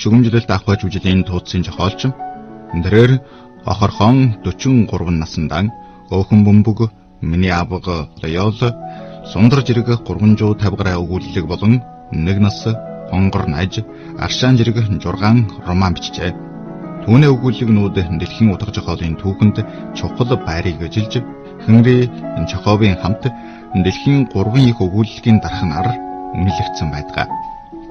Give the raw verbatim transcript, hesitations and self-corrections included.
шүгэмжлэлт авах жүжилийн тууцын зохиолч. Тэрээр Охорхон дөрвөн гурван насндаа Өвхөн бөмбөг, Миний абга Леол, Сундар зэрэг гурван зуун тавь гаруй өгүүлэлэг болон нэг нас Онгор наж, Аршаан зэрэг жургаан роман бичжээ. Түүний өгүүлэлгнүүд дэлхийн утга зохиолын түүхэнд чухал байрыг эжилж, Хенри Чеховын хамт дэлхийн гурван их өгүүлэлгийн дархнаар үнэлэгдсэн байдаг.